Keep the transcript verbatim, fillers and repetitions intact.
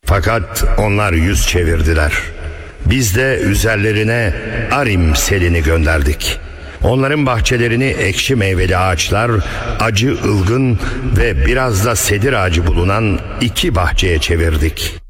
Fakat onlar yüz çevirdiler. Biz de üzerlerine Arim selini gönderdik. Onların bahçelerini ekşi meyveli ağaçlar, acı ılgın ve biraz da sedir ağacı bulunan iki bahçeye çevirdik.